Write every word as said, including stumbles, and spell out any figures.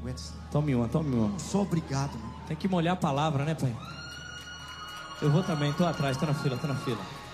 aguento isso. Tome uma, tome uma. Só obrigado, mano. Tem que molhar a palavra, né, pai? Eu vou também, tô atrás, tô na fila, tô na fila.